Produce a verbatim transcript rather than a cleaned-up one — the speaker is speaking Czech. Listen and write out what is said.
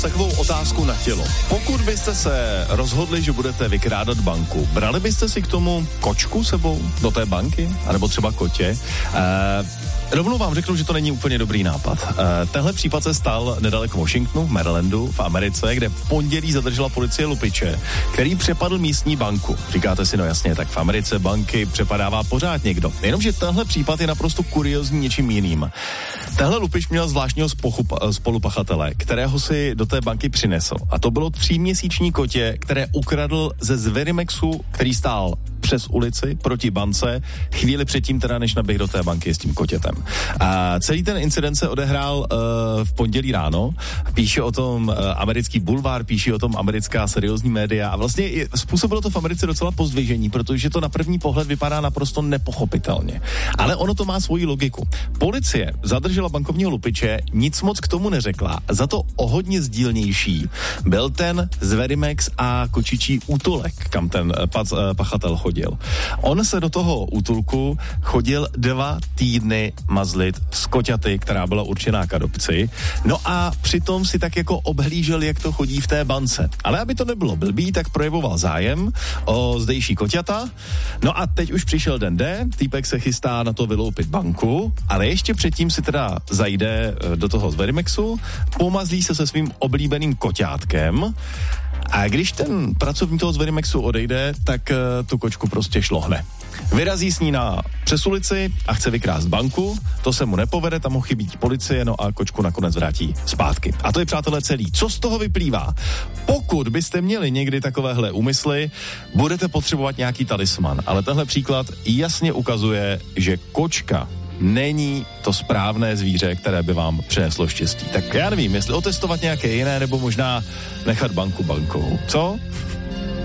Takovou otázku na tělo. Pokud byste se rozhodli, že budete vykrádat banku, brali byste si k tomu kočku sebou do té banky? A nebo třeba kotě? Uh, Rovnou vám řeknu, že to není úplně dobrý nápad. E, tenhle případ se stal nedaleko Washingtonu, v Marylandu, v Americe, kde v pondělí zadržela policie lupiče, který přepadl místní banku. Říkáte si, no jasně, tak v Americe banky přepadává pořád někdo. Jenomže tenhle případ je naprosto kuriózní něčím jiným. Tenhle lupič měl zvláštního spochup- spolupachatele, kterého si do té banky přinesl. A to bylo tříměsíční kotě, které ukradl ze Zverimexu, který stál přes ulici proti bance, chvíli předtím teda, než naběh do té banky s tím kotětem. A celý ten incident se odehrál uh, v pondělí ráno. Píše o tom uh, americký bulvár, píše o tom americká seriózní média a vlastně je, způsobilo to v Americe docela pozdvižení, protože to na první pohled vypadá naprosto nepochopitelně. Ale ono to má svoji logiku. Policie zadržela bankovního lupiče, nic moc k tomu neřekla, za to o hodně sdílnější byl ten Zverimex a kočičí útulek, kam ten pac, uh, pachatel chodil. On se do toho útulku chodil dva týdny mazlit s koťaty, která byla určená k adopci. No a přitom si tak jako obhlížel, jak to chodí v té bance. Ale aby to nebylo blbý, tak projevoval zájem o zdejší koťata. No a teď už přišel den D, týpek se chystá na to vyloupit banku, ale ještě předtím si teda zajde do toho Zverimexu, pomazlí se se svým oblíbeným koťátkem. A když ten pracovník toho Zverimexu odejde, tak uh, tu kočku prostě šlohne. Vyrazí s ní na přes ulici a chce vykrást banku, to se mu nepovede, tam mu chybí policie, no a kočku nakonec vrátí zpátky. A to je, přátelé, celý. Co z toho vyplývá? Pokud byste měli někdy takovéhle úmysly, budete potřebovat nějaký talisman, ale tenhle příklad jasně ukazuje, že kočka není to správné zvíře, které by vám přineslo štěstí. Tak já nevím, jestli otestovat nějaké jiné, nebo možná nechat banku bankou. Co?